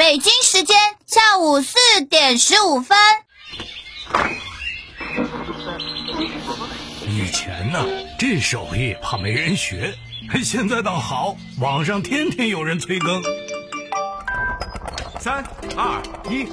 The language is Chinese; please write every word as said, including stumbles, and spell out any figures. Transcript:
北京时间下午四点十五分。 以前呢，这手艺怕没人学，现在倒好，网上天天有人催更。 三二一，